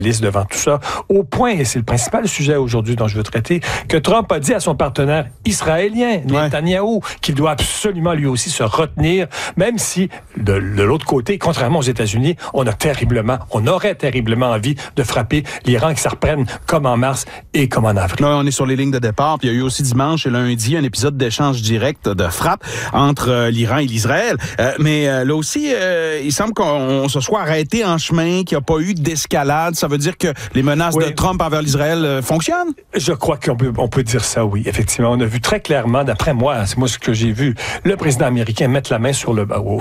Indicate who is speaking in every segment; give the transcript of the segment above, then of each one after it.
Speaker 1: devant tout ça, au point, et c'est le principal sujet aujourd'hui dont je veux traiter, que Trump a dit à son partenaire israélien, Netanyahou, qu'il doit absolument lui aussi se retenir, même si de l'autre côté, contrairement aux États-Unis, on aurait terriblement envie de frapper l'Iran, que ça reprenne comme en mars et comme en avril.
Speaker 2: Là, on est sur les lignes de départ, puis il y a eu aussi dimanche et lundi un épisode d'échange direct de frappe entre l'Iran et l'Israël. Mais là aussi, il semble qu'on se soit arrêté en chemin, qu'il n'y a pas eu d'escalade. Ça veut dire que les menaces de Trump envers l'Israël fonctionnent?
Speaker 1: Je crois qu'on peut dire ça, oui. Effectivement, on a vu très clairement, d'après moi, c'est moi ce que j'ai vu, le président américain mettre la main sur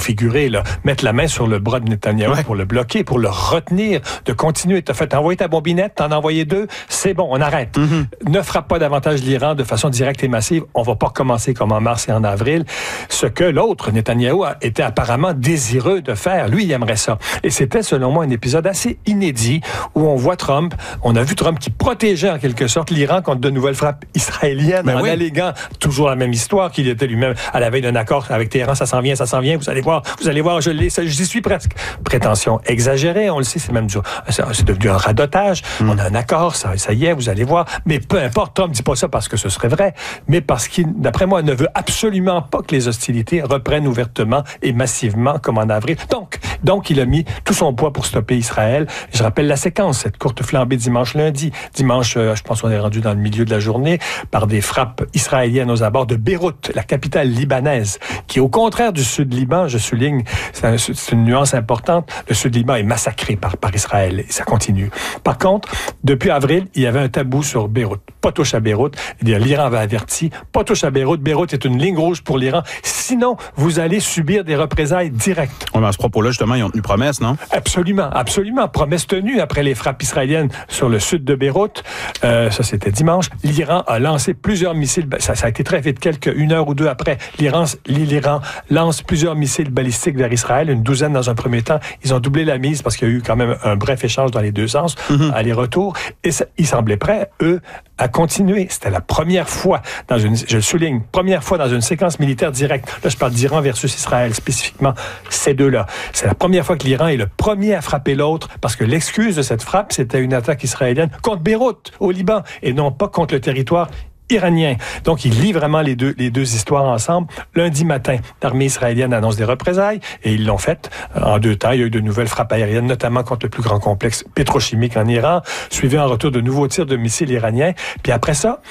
Speaker 1: mettre la main sur le bras de Netanyahou pour le bloquer, pour le retenir, de continuer. T'as envoyé ta bombinette, t'en as envoyé 2, c'est bon, on arrête. Ne frappe pas davantage l'Iran de façon directe et massive. On va pas recommencer comme en mars et en avril. Ce que l'autre, Netanyahou, était apparemment désireux de faire. Lui, il aimerait ça. Et c'était, selon moi, un épisode assez inédit où on a vu Trump qui protégeait en quelque sorte l'Iran contre de nouvelles frappes israéliennes alléguant toujours la même histoire, qu'il était lui-même à la veille d'un accord avec Téhéran, ça s'en vient, vous allez voir, j'y suis presque. Prétention exagérée, on le sait, c'est même c'est devenu un radotage. On a un accord, ça y est, vous allez voir. Mais peu importe, Trump ne dit pas ça parce que ce serait vrai, mais parce qu'il, d'après moi, ne veut absolument pas que les hostilités reprennent ouvertement et massivement comme en avril. Donc, il a mis tout son poids pour stopper Israël. Je rappelle la séquence, cette courte flambée dimanche-lundi. Dimanche, je pense qu'on est rendu dans le milieu de la journée, par des frappes israéliennes aux abords de Beyrouth, la capitale libanaise, qui, au contraire du Sud-Liban, je souligne, c'est une nuance importante, le Sud-Liban est massacré par Israël, et ça continue. Par contre, depuis avril, il y avait un tabou sur Beyrouth. Pas touche à Beyrouth. L'Iran avait averti, pas touche à Beyrouth. Beyrouth est une ligne rouge pour l'Iran. Sinon, vous allez subir des représailles directes.
Speaker 2: Oui, mais à ce propos-là, justement, ils ont tenu promesse, non?
Speaker 1: Absolument. Promesse tenue après les frappes israéliennes sur le sud de Beyrouth. Ça, c'était dimanche. L'Iran a lancé plusieurs missiles. Ça a été très vite, une heure ou deux après. L'Iran lance plusieurs missiles balistiques vers Israël, une douzaine dans un premier temps. Ils ont doublé la mise parce qu'il y a eu quand même un bref échange dans les deux sens, aller-retour. Et ils semblaient prêts, eux, à continuer. C'était la première fois je le souligne, première fois dans une séquence militaire directe. Là, je parle d'Iran versus Israël, spécifiquement ces deux-là. C'est la première fois que l'Iran est le premier à frapper l'autre, parce que l'excuse de cette frappe, c'était une attaque israélienne contre Beyrouth, au Liban, et non pas contre le territoire iranien. Donc, il lie vraiment les deux histoires ensemble. Lundi matin, l'armée israélienne annonce des représailles, et ils l'ont fait en 2 temps. Il y a eu de nouvelles frappes aériennes, notamment contre le plus grand complexe pétrochimique en Iran, suivi en retour de nouveaux tirs de missiles iraniens. Puis après ça,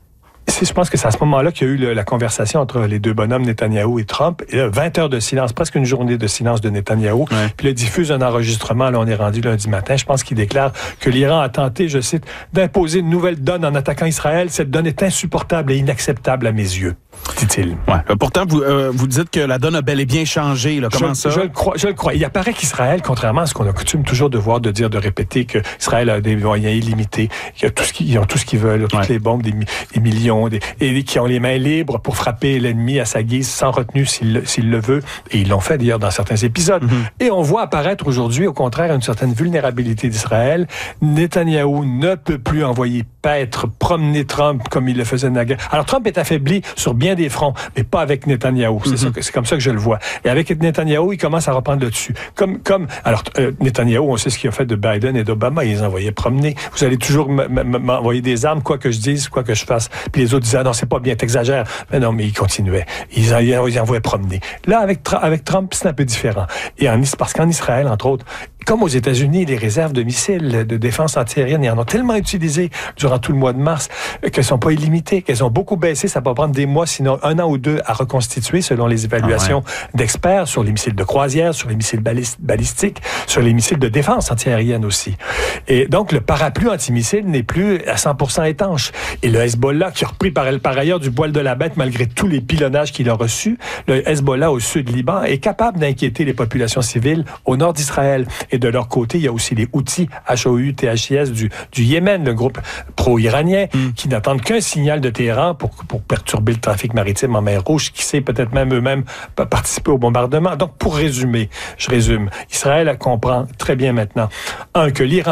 Speaker 1: je pense que c'est à ce moment-là qu'il y a eu la conversation entre les deux bonhommes, Netanyahou et Trump. Et là, 20 heures de silence, presque une journée de silence de Netanyahou. Puis il diffuse un enregistrement. Là, on est rendu lundi matin. Je pense qu'il déclare que l'Iran a tenté, je cite, d'imposer une nouvelle donne en attaquant Israël. Cette donne est insupportable et inacceptable à mes yeux, dit-il.
Speaker 2: Pourtant, vous dites que la donne a bel et bien changé. Là. Comment ça?
Speaker 1: Je le crois. Il apparaît qu'Israël, contrairement à ce qu'on a coutume toujours de répéter, que Israël a des moyens illimités, qu'ils ont tout ce qu'ils veulent, toutes les bombes, des millions, et qui ont les mains libres pour frapper l'ennemi à sa guise, sans retenue s'il le veut. Et ils l'ont fait d'ailleurs dans certains épisodes. Et on voit apparaître aujourd'hui, au contraire, une certaine vulnérabilité d'Israël. Netanyahou ne peut plus envoyer paître, promener Trump comme il le faisait naguère. Alors Trump est affaibli sur bien des fronts, mais pas avec Netanyahou. C'est comme ça que je le vois. Et avec Netanyahou, il commence à reprendre le dessus. Alors, Netanyahou, on sait ce qu'il a fait de Biden et d'Obama. Il les envoyait promener. Vous allez toujours m'envoyer des armes, quoi que je dise, quoi que je fasse. Puis les autres disaient, non, c'est pas bien, t'exagères. Mais non, mais ils continuaient. Ils envoyaient promener. Là, avec Trump, c'est un peu différent. Parce qu'en Israël, entre autres, comme aux États-Unis, les réserves de missiles de défense antiaérienne, ils en ont tellement utilisé durant tout le mois de mars qu'elles sont pas illimitées, qu'elles ont beaucoup baissé. Ça va prendre des mois, sinon 1 an ou 2 à reconstituer selon les évaluations d'experts sur les missiles de croisière, sur les missiles balistiques, sur les missiles de défense antiaérienne aussi. Et donc, le parapluie antimissile n'est plus à 100% étanche. Et le Hezbollah, qui a repris par ailleurs du poil de la bête malgré tous les pilonnages qu'il a reçus, le Hezbollah au sud Liban est capable d'inquiéter les populations civiles au nord d'Israël. Et de leur côté, il y a aussi les Houthis, HOU-THIS du Yémen, le groupe pro-iranien, qui n'attendent qu'un signal de Téhéran pour perturber le trafic maritime en mer Rouge, qui sait peut-être même eux-mêmes participer au bombardement. Donc, pour résumer, je résume. Israël comprend très bien maintenant, que l'Iran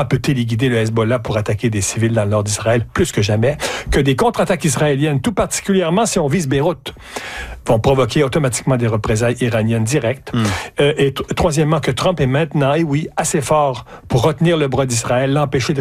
Speaker 1: peut téléguider le Hezbollah pour attaquer des civils dans le nord d'Israël plus que jamais, que des contre-attaques israéliennes, tout particulièrement si on vise Beyrouth, vont provoquer automatiquement des représailles iraniennes directes. Et troisièmement, que Trump est maintenant, et oui, assez fort pour retenir le bras d'Israël, l'empêcher de